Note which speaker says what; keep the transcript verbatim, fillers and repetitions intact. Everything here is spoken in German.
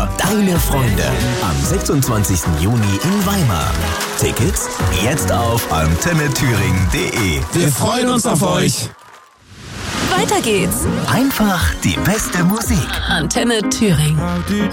Speaker 1: Weimar. Deine Freunde. Am sechsundzwanzigsten Juni in Weimar. Tickets jetzt auf antenne thüringen punkt de.
Speaker 2: Wir freuen uns auf euch.
Speaker 3: Weiter geht's.
Speaker 1: Einfach die beste Musik.
Speaker 3: Antenne Thüringen.